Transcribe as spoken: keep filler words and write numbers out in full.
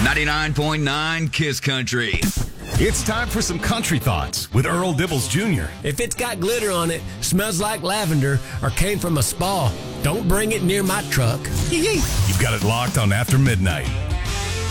ninety-nine point nine Kiss Country. It's time for some country thoughts with Earl Dibbles Junior If it's got glitter on it, smells like lavender, or came from a spa, don't bring it near my truck. You've got it locked on After Midnight.